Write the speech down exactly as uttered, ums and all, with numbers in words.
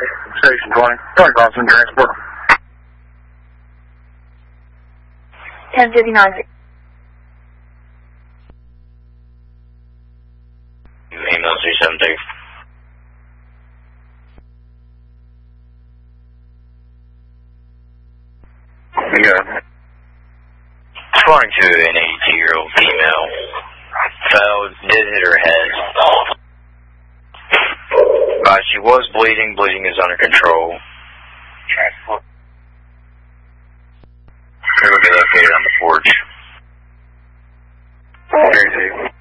Station twenty. twenty Boston Transport. ten fifty-nine. Email three seven three. Yeah. Responding to an eighty-two-year-old female. Fell, did hit her head. Uh, she was bleeding. Bleeding is under control. Transport. She will be located on the porch. Okay.